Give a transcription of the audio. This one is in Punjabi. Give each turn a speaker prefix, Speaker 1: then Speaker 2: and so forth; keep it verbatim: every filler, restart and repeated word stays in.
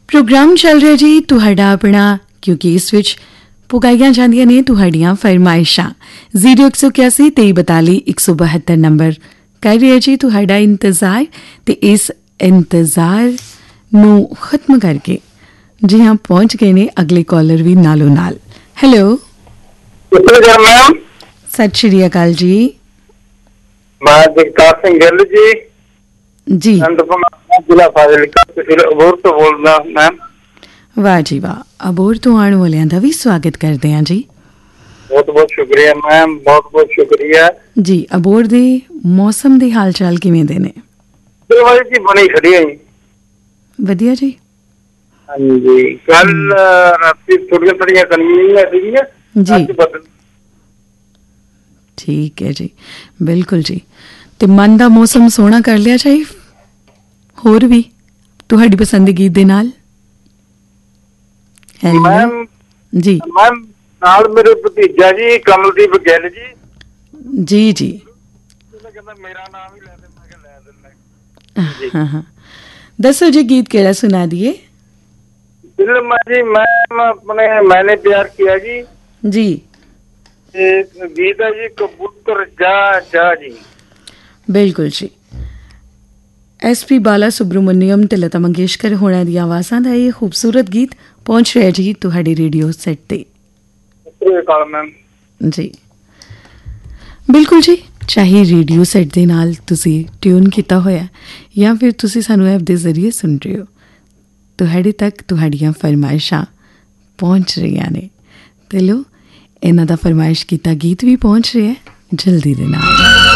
Speaker 1: प्रोग्राम चल रहा जी तुहाडा अपना क्योंकि इस विच पुगाईਆਂ ਜਾਂਦੀਆਂ ਨੇ ਤੁਹਾਡੀਆਂ ਫਰਮਾਇਸ਼ਾਂ ਜ਼ੀਰੋ ਇੱਕ ਸੌ ਇक्यासी तेई बताली एक सौ बहत्तर ਨੰਬਰ ਕਰ ਰਿਹਾ ਜੀ ਤੁਹਾਡਾ ਇੰਤਜ਼ਾਰ ਤੇ ਇਸ ਇੰਤਜ਼ਾਰ ਨੂੰ ਖਤਮ ਕਰਕੇ ਜੀ ਹਾਂ ਪਹੁੰਚ ਗਏ ਨੇ ਅਗਲੇ ਕਾਲਰ ਵੀ ਨਾਲੋਂ ਨਾਲ ਹੈਲੋ
Speaker 2: ਮੈਮ
Speaker 1: ਸਤਿ ਸ਼੍ਰੀ ਅਕਾਲ ਜੀ
Speaker 2: ਮੈਂ ਜਗਤਾਰ ਸਿੰਘ ਗਿੱਲ ਜੀ
Speaker 1: ਜੀ
Speaker 2: ਜ਼ਿਲ੍ਹਾ ਫਾਜ਼ਿਲਕਾ ਤਹਿਸੀਲ ਅਬੋਹਰ ਤੋਂ ਬੋਲਦਾ ਮੈਮ
Speaker 1: ਵਾਹ ਜੀ ਵਾਹ ਅਬੋਹਰ ਤੋਂ ਆਉਣ ਵਾਲਿਆਂ ਦਾ ਵੀ ਸਵਾਗਤ ਕਰਦੇ ਹਾਂ ਜੀ
Speaker 2: ਬਹੁਤ ਬਹੁਤ ਸ਼ੁਕਰੀਆ ਮੈਮ ਬਹੁਤ ਬਹੁਤ ਸ਼ੁਕਰੀਆ
Speaker 1: ਜੀ ਅਬੋਹਰ ਦੇ ਮੌਸਮ ਦੇ ਹਾਲ ਚਾਲ ਕਿਵੇਂ ਦੇ ਨੇ
Speaker 2: ਦਿਲਵਾਈ ਜੀ ਬਣੀ ਖੜੀ ਹੈ ਜੀ
Speaker 1: ਵਧੀਆ ਜੀ
Speaker 2: ਹਾਂਜੀ ਕੱਲ ਰਾਤੀ ਥੋੜੀਆਂ ਥੋੜੀਆਂ ਕਣੀਆਂ ਸੀਗੀਆਂ
Speaker 1: ਜੀ ਠੀਕ ਹੈ ਜੀ ਬਿਲਕੁਲ ਜੀ ਤੇ ਮਨ ਦਾ ਮੌਸਮ ਸੋਹਣਾ ਕਰ ਲਿਆ ਚਾਹੀ ਹੋਰ ਵੀ ਤੁਹਾਡੀ ਪਸੰਦ ਦੇ ਗੀਤ ਦੇ ਨਾਲ
Speaker 2: ਮੈਮ
Speaker 1: ਜੀ
Speaker 2: ਮੈਮ ਨਾਲ ਮੇਰੇ ਭਤੀਜਾ ਜੀ ਕਮਲਦੀਪ ਗਿੱਲ ਜੀ
Speaker 1: ਜੀ ਜੀ
Speaker 2: ਕਹਿੰਦਾ ਮੇਰਾ ਨਾਮ ਹੀ ਲੈ ਦੇ ਮੈਂ ਕਿਹਾ ਲੈ ਦਿੰਦਾ
Speaker 1: ਹਾਂ ਹਾਂ ਦੱਸੋ ਜੀ ਗੀਤ ਕਿਹੜਾ ਸੁਣਾ ਦਈਏ
Speaker 2: ਫਿਲਮ ਜੀ ਮੈਂ ਆਪਣੇ ਮੈਨੇ ਪਿਆਰ ਕੀਆ ਜੀ
Speaker 1: ਜੀ
Speaker 2: ਇਹ ਗੀਤ ਹੈ ਜੀ ਕਬੂਤਰ ਜਾ ਜਾ ਜੀ
Speaker 1: ਬਿਲਕੁਲ ਜੀ ਐਸ ਪੀ ਬਾਲਾ ਸੁਬਰਮਨੀਅਮ ਤੇ ਲਤਾ ਮੰਗੇਸ਼ਕਰ ਹੋਣਾ ਦੀਆਂ ਆਵਾਜ਼ਾਂ ਦਾ ਇਹ ਖੂਬਸੂਰਤ ਗੀਤ ਪਹੁੰਚ ਰਿਹਾ ਜੀ ਤੁਹਾਡੇ ਰੇਡੀਓ ਸੈੱਟ ਤੇ ਜੀ ਬਿਲਕੁਲ ਜੀ ਚਾਹੇ ਰੇਡੀਓ ਸੈੱਟ ਦੇ ਨਾਲ ਤੁਸੀਂ ਟਿਊਨ ਕੀਤਾ ਹੋਇਆ ਜਾਂ ਫਿਰ ਤੁਸੀਂ ਸਾਨੂੰ ਐਪ ਦੇ ਜ਼ਰੀਏ ਸੁਣ ਰਹੇ ਹੋ ਤੁਹਾਡੇ ਤੱਕ ਤੁਹਾਡੀਆਂ ਫਰਮਾਇਸ਼ਾਂ ਪਹੁੰਚ ਰਹੀਆਂ ਨੇ ਤੇ ਲੋ ਇਹਨਾਂ ਦਾ ਫਰਮਾਇਸ਼ ਕੀਤਾ ਗੀਤ ਵੀ ਪਹੁੰਚ ਰਿਹਾ ਜਲਦੀ ਦੇ ਨਾਲ